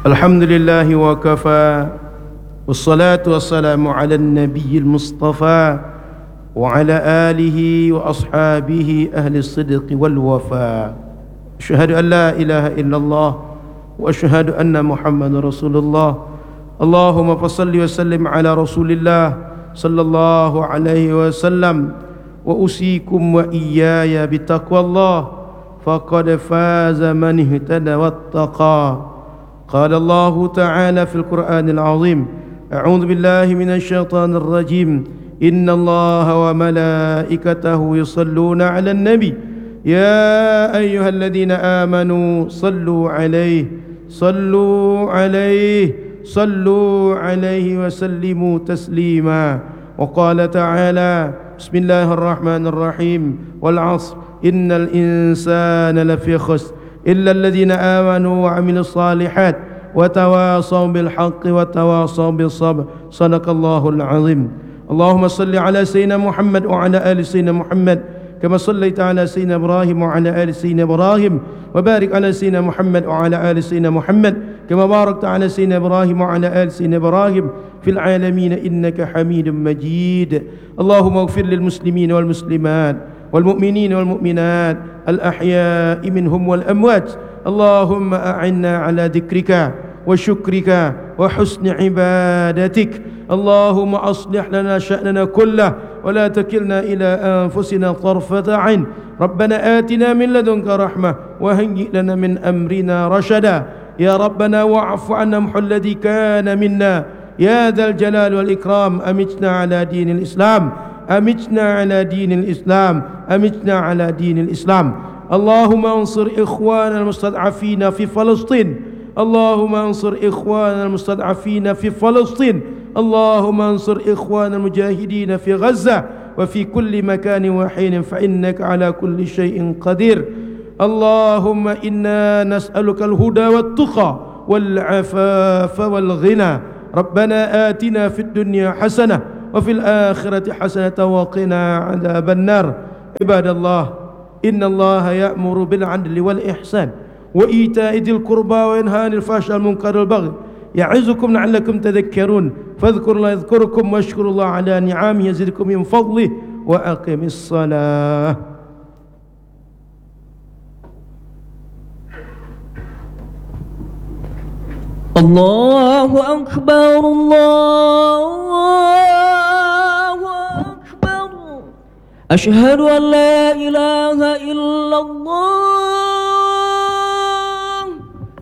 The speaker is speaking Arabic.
الحمد لله وكفى والصلاة والسلام على النبي المصطفى وعلى آله وأصحابه أهل الصدق والوفاء. أشهد أن لا إله إلا الله وأشهد أن محمد رسول الله. اللهم فصل وسلم على رسول الله صلى الله عليه وسلم. وأوصيكم وإياي بتقوى الله فقد فاز من اهتدى واتقى. قال الله تعالى في القرآن العظيم: أعوذ بالله من الشيطان الرجيم. إن الله وملائكته يصلون على النبي يا أيها الذين آمنوا صلوا عليه وسلموا تسليما. وقال تعالى: بسم الله الرحمن الرحيم والعصر إن الإنسان لفي خسر إلا الذين آمنوا وعملوا الصالحات وتواصوا بالحق وتواصوا بالصبر. صدق الله العظيم. اللهم صل على سيدنا محمد وعلى آل سيدنا محمد كما صليت على سيدنا إبراهيم وعلى آل سيدنا إبراهيم، وبارك على سيدنا محمد وعلى آل سيدنا محمد كما باركت على سيدنا إبراهيم وعلى آل سيدنا إبراهيم في العالمين إنك حميد مجيد. اللهم اغفر للمسلمين والمسلمات والمؤمنين والمؤمنات الأحياء منهم والأموات. اللهم أعنا على ذكرك وشكرك وحسن عبادتك. اللهم أصلح لنا شأننا كله ولا تكلنا إلى أنفسنا طرفة عين. ربنا آتنا من لدنك رحمة وهيئ لنا من أمرنا رشدا. يا ربنا واعف عنا محو الذي كان منا يا ذا الجلال والإكرام. أمتنا على دين الإسلام، أمتنا على دين الإسلام، أمتنا على دين الإسلام. اللهم انصر إخواننا المستضعفين في فلسطين. اللهم انصر إخواننا المستضعفين في فلسطين. اللهم انصر إخوان المجاهدين في غزة وفي كل مكان وحين فإنك على كل شيء قدير. اللهم إنا نسألك الهدى والتقى والعفاف والغنى. ربنا آتنا في الدنيا حسنة وفي الآخرة حسنة وقنا عذاب النار. عباد الله، إن الله يأمر بالعدل والإحسان وإيتاء ذي القربى وينهى عن الفحشاء والمنكر والبغي يعظكم لعلكم تذكرون. فاذكروا الله يذكركم واشكروا الله على نعمه يزدكم من فضله وأقم الصلاة. الله أكبر الله أكبر. أشهد أن لا إله إلا الله